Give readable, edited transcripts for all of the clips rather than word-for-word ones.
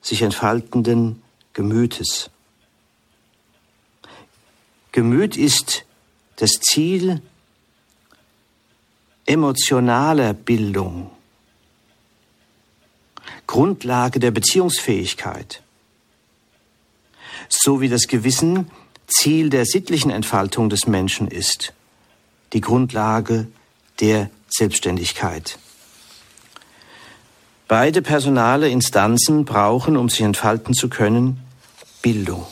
sich entfaltenden Gemütes. Gemüt ist das Ziel emotionaler Bildung, Grundlage der Beziehungsfähigkeit, so wie das Gewissen Ziel der sittlichen Entfaltung des Menschen ist, die Grundlage der Selbstständigkeit. Beide personale Instanzen brauchen, um sich entfalten zu können, Bildung.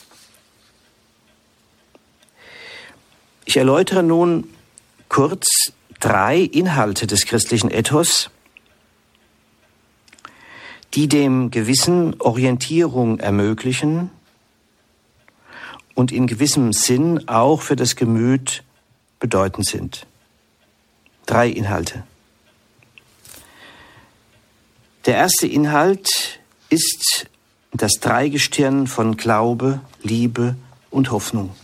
Ich erläutere nun kurz 3 Inhalte des christlichen Ethos, die dem Gewissen Orientierung ermöglichen und in gewissem Sinn auch für das Gemüt bedeutend sind. 3 Inhalte. Der erste Inhalt ist das Dreigestirn von Glaube, Liebe und Hoffnung.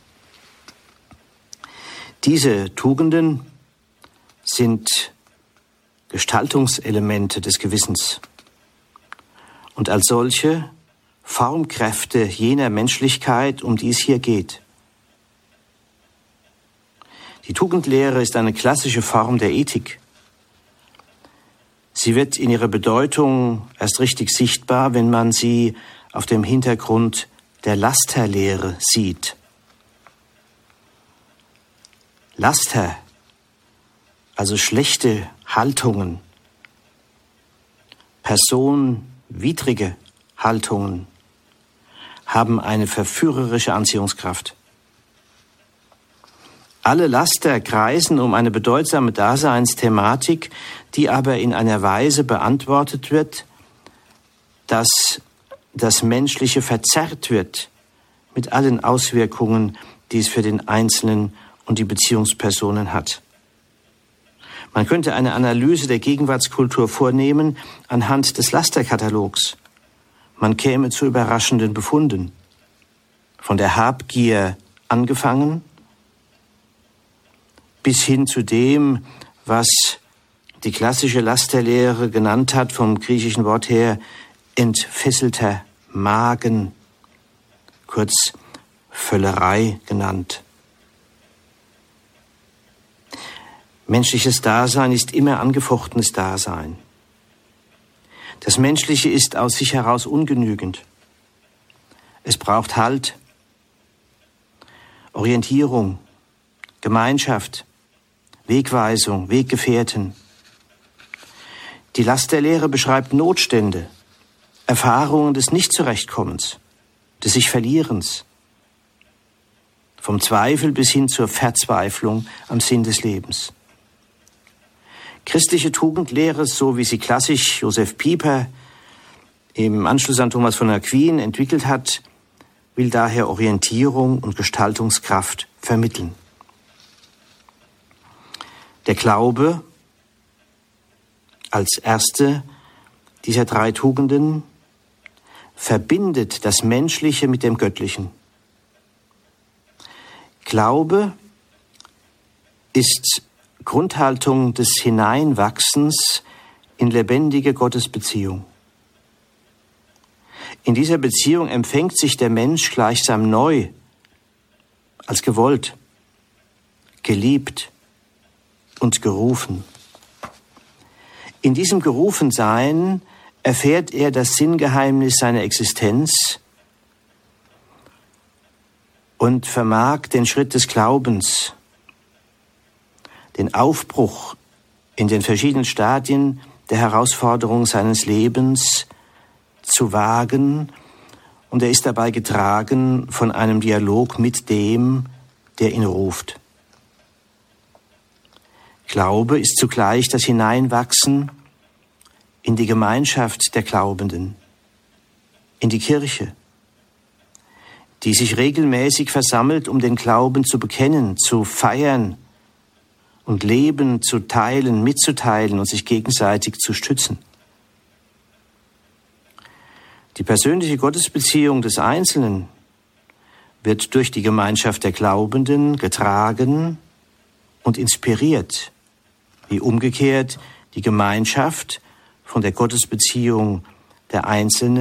Diese Tugenden sind Gestaltungselemente des Gewissens und als solche Formkräfte jener Menschlichkeit, um die es hier geht. Die Tugendlehre ist eine klassische Form der Ethik. Sie wird in ihrer Bedeutung erst richtig sichtbar, wenn man sie auf dem Hintergrund der Lasterlehre sieht. Laster, also schlechte Haltungen, personenwidrige Haltungen, haben eine verführerische Anziehungskraft. Alle Laster kreisen um eine bedeutsame Daseinsthematik, die aber in einer Weise beantwortet wird, dass das Menschliche verzerrt wird mit allen Auswirkungen, die es für den Einzelnen und die Beziehungspersonen hat. Man könnte eine Analyse der Gegenwartskultur vornehmen anhand des Lasterkatalogs. Man käme zu überraschenden Befunden. Von der Habgier angefangen, bis hin zu dem, was die klassische Lasterlehre genannt hat, vom griechischen Wort her entfesselter Magen, kurz Völlerei genannt. Menschliches Dasein ist immer angefochtenes Dasein. Das Menschliche ist aus sich heraus ungenügend. Es braucht Halt, Orientierung, Gemeinschaft, Wegweisung, Weggefährten. Die Lasterlehre beschreibt Notstände, Erfahrungen des Nichtzurechtkommens, des Sich-Verlierens, vom Zweifel bis hin zur Verzweiflung am Sinn des Lebens. Christliche Tugendlehre, so wie sie klassisch Josef Pieper im Anschluss an Thomas von Aquin entwickelt hat, will daher Orientierung und Gestaltungskraft vermitteln. Der Glaube als erste dieser 3 Tugenden verbindet das Menschliche mit dem Göttlichen. Glaube ist Grundhaltung des Hineinwachsens in lebendige Gottesbeziehung. In dieser Beziehung empfängt sich der Mensch gleichsam neu, als gewollt, geliebt und gerufen. In diesem Gerufensein erfährt er das Sinngeheimnis seiner Existenz und vermag den Schritt des Glaubens, den Aufbruch in den verschiedenen Stadien der Herausforderung seines Lebens zu wagen, und er ist dabei getragen von einem Dialog mit dem, der ihn ruft. Glaube ist zugleich das Hineinwachsen in die Gemeinschaft der Glaubenden, in die Kirche, die sich regelmäßig versammelt, um den Glauben zu bekennen, zu feiern und Leben zu teilen, mitzuteilen und sich gegenseitig zu stützen. Die persönliche Gottesbeziehung des Einzelnen wird durch die Gemeinschaft der Glaubenden getragen und inspiriert, wie umgekehrt die Gemeinschaft von der Gottesbeziehung der Einzelnen